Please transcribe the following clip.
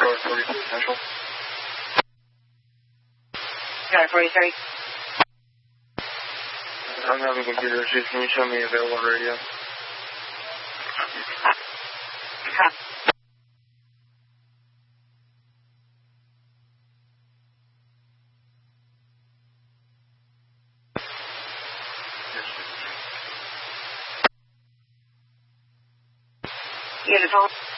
Charlotte 43 Central. Charlotte 43. I'm having computer issues. Can you show me available radio? You have the phone?